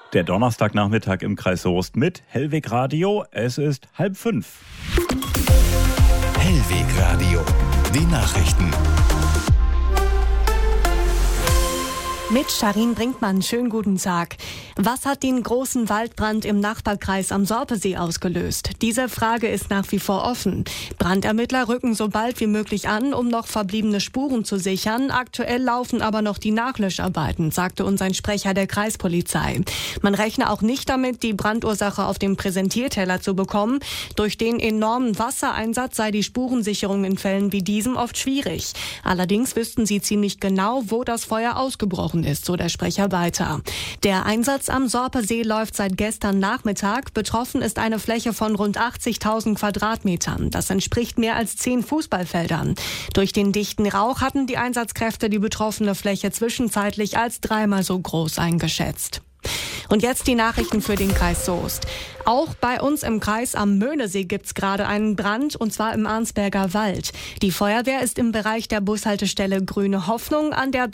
Der Donnerstagnachmittag im Kreis Soest mit Hellweg Radio. Es ist 4:30. Hellweg Radio, die Nachrichten. Mit Sharin Brinkmann, schönen guten Tag. Was hat den großen Waldbrand im Nachbarkreis am Sorpesee ausgelöst? Diese Frage ist nach wie vor offen. Brandermittler rücken so bald wie möglich an, um noch verbliebene Spuren zu sichern. Aktuell laufen aber noch die Nachlöscharbeiten, sagte uns ein Sprecher der Kreispolizei. Man rechne auch nicht damit, die Brandursache auf dem Präsentierteller zu bekommen. Durch den enormen Wassereinsatz sei die Spurensicherung in Fällen wie diesem oft schwierig. Allerdings wüssten sie ziemlich genau, wo das Feuer ausgebrochen ist, so der Sprecher weiter. Der Einsatz am Sorpesee läuft seit gestern Nachmittag. Betroffen ist eine Fläche von rund 80.000 Quadratmetern. Das entspricht mehr als 10 Fußballfeldern. Durch den dichten Rauch hatten die Einsatzkräfte die betroffene Fläche zwischenzeitlich als 3-mal so groß eingeschätzt. Und jetzt die Nachrichten für den Kreis Soest. Auch bei uns im Kreis am Möhnesee gibt's gerade einen Brand, und zwar im Arnsberger Wald. Die Feuerwehr ist im Bereich der Bushaltestelle Grüne Hoffnung an der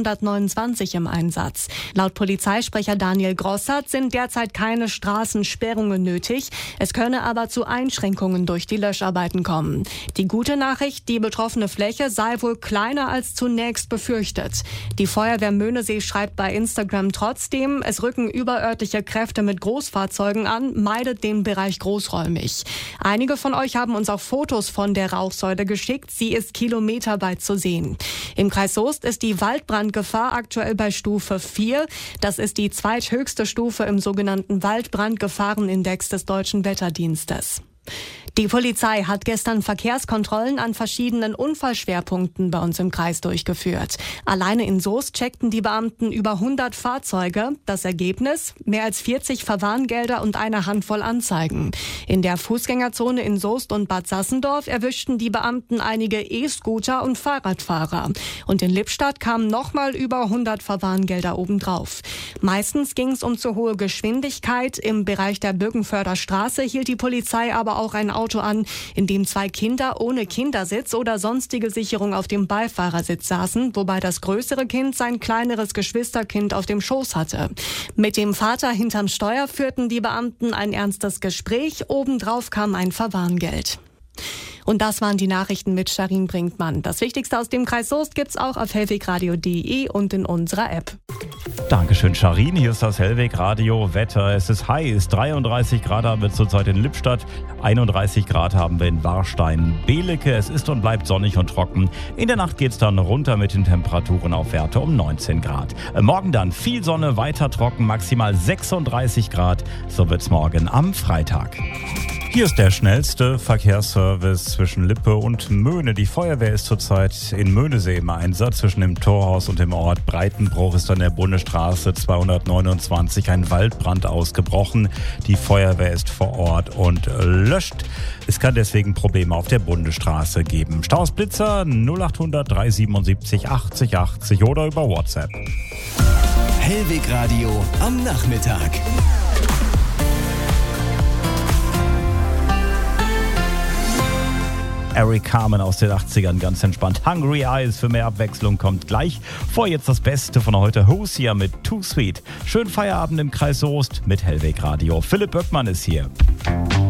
B229 im Einsatz. Laut Polizeisprecher Daniel Grossart sind derzeit keine Straßensperrungen nötig. Es könne aber zu Einschränkungen durch die Löscharbeiten kommen. Die gute Nachricht, die betroffene Fläche sei wohl kleiner als zunächst befürchtet. Die Feuerwehr Möhnesee schreibt bei Instagram trotzdem, es rücken überörtliche Kräfte mit Großfahrzeugen an, meidet den Bereich großräumig. Einige von euch haben uns auch Fotos von der Rauchsäule geschickt. Sie ist kilometerweit zu sehen. Im Kreis Soest ist die Waldbrandgefahr aktuell bei Stufe 4. Das ist die zweithöchste Stufe im sogenannten Waldbrandgefahrenindex des Deutschen Wetterdienstes. Die Polizei hat gestern Verkehrskontrollen an verschiedenen Unfallschwerpunkten bei uns im Kreis durchgeführt. Alleine in Soest checkten die Beamten über 100 Fahrzeuge. Das Ergebnis? Mehr als 40 Verwarngelder und eine Handvoll Anzeigen. In der Fußgängerzone in Soest und Bad Sassendorf erwischten die Beamten einige E-Scooter und Fahrradfahrer. Und in Lippstadt kamen nochmal über 100 Verwarngelder obendrauf. Meistens ging es um zu hohe Geschwindigkeit. Im Bereich der Birkenförder Straße hielt die Polizei aber auch ein Auto an, in dem 2 Kinder ohne Kindersitz oder sonstige Sicherung auf dem Beifahrersitz saßen, wobei das größere Kind sein kleineres Geschwisterkind auf dem Schoß hatte. Mit dem Vater hinterm Steuer führten die Beamten ein ernstes Gespräch. Obendrauf kam ein Verwarngeld. Und das waren die Nachrichten mit Sharin Brinkmann. Das Wichtigste aus dem Kreis Soest gibt's auch auf hellwegradio.de und in unserer App. Dankeschön, Sharin. Hier ist das Hellweg Radio Wetter. Es ist heiß. 33 Grad haben wir zurzeit in Lippstadt. 31 Grad haben wir in Warstein-Belecke. Es ist und bleibt sonnig und trocken. In der Nacht geht's dann runter mit den Temperaturen auf Werte um 19 Grad. Morgen dann viel Sonne, weiter trocken, maximal 36 Grad. So wird's morgen am Freitag. Hier ist der schnellste Verkehrsservice zwischen Lippe und Möhne. Die Feuerwehr ist zurzeit in Möhnesee im Einsatz. Zwischen dem Torhaus und dem Ort Breitenbruch ist an der Bundesstraße 229 ein Waldbrand ausgebrochen. Die Feuerwehr ist vor Ort und löscht. Es kann deswegen Probleme auf der Bundesstraße geben. Staus Blitzer 0800 377 80 80 oder über WhatsApp. Hellweg Radio am Nachmittag. Eric Carmen aus den 80ern, ganz entspannt. Hungry Eyes für mehr Abwechslung kommt gleich. Vor jetzt das Beste von heute, Hosea mit Too Sweet. Schönen Feierabend im Kreis Soest mit Hellweg Radio. Philipp Böckmann ist hier.